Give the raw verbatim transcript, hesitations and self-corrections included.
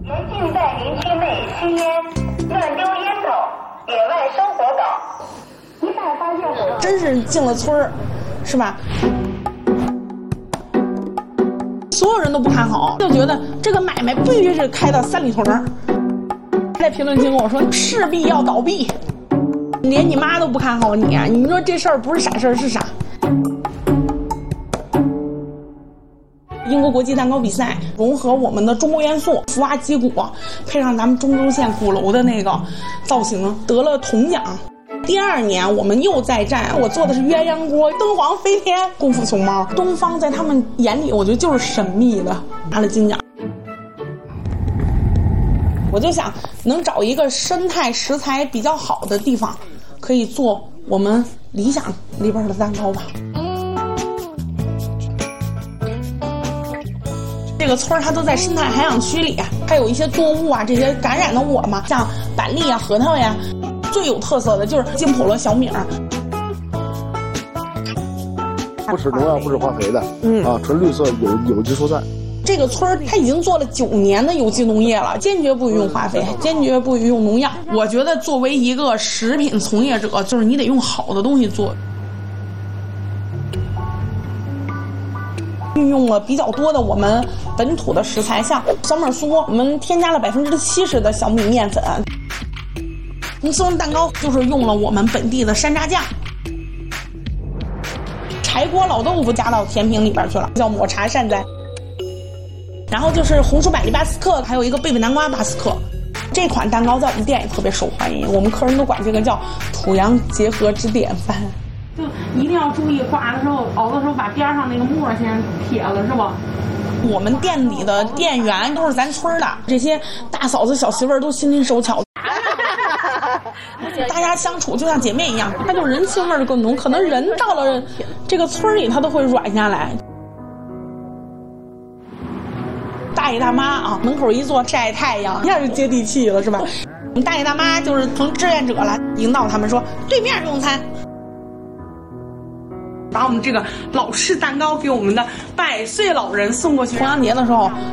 严禁在林区内吸烟、乱丢烟头、野外生火等。一旦发现火， 真是进了村儿，是吧？所有人都不看好，就觉得这个买卖必须是开到三里屯儿。在评论区跟我说，势必要倒闭，连你妈都不看好你啊！你说这事儿不是傻事儿是啥？英国国际蛋糕比赛融合我们的中国元素，福娃鸡骨配上咱们中轴线鼓楼的那个造型，得了铜奖。第二年我们又再战，我做的是鸳鸯锅，灯皇飞天，功夫熊猫。东方在他们眼里，我觉得就是神秘的，拿了金奖。我就想能找一个生态食材比较好的地方，可以做我们理想里边的蛋糕吧。这个村儿它都在生态涵养区里，还有一些作物啊，这些感染的我嘛，像板栗啊、核桃呀。最有特色的就是金普罗小米儿， 不使农药、不使化肥的，嗯啊，纯绿色有有机蔬菜。 这个村儿它已经做了九年的有机农业了，坚决不用化肥，坚决不用农药。我觉得作为一个食品从业者，就是你得用好的东西做。运用了比较多的我们本土的食材，像小米酥，我们添加了百分之七十的小米面粉。红丝绒蛋糕就是用了我们本地的山楂酱，柴锅老豆腐加到甜品里边去了，叫抹茶善哉。然后就是红薯百利巴斯克，还有一个贝贝南瓜巴斯克。这款蛋糕在我们店也特别受欢迎，我们客人都管这个叫土洋结合之典范。就一定要注意挂的时候、熬的时候把边上那个沫先撇了，是吧？我们店里的店员都是咱村的，这些大嫂子小媳妇儿都心灵手巧。大家相处就像姐妹一样，他就人情味更浓，可能人到了这个村里他都会软下来。大爷大妈啊，门口一坐晒太阳，一下就接地气了，是吧？大爷大妈就是成志愿者了，引导他们说对面用餐，把我们这个老式蛋糕给我们的百岁老人送过去。重阳节的时候